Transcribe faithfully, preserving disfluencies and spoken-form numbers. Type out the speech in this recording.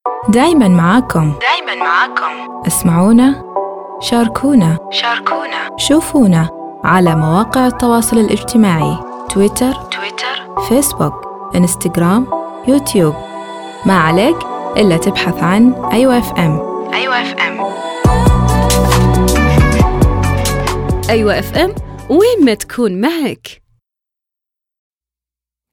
دايماً معاكم. دايماً معاكم. اسمعونا، شاركونا، شاركونا، شوفونا على مواقع التواصل الاجتماعي: تويتر، تويتر، فيسبوك، إنستغرام، يوتيوب. ما عليك إلا تبحث عن أيوة إف إم. أيوة إف إم. أيوة إف إم، وين ما تكون معك.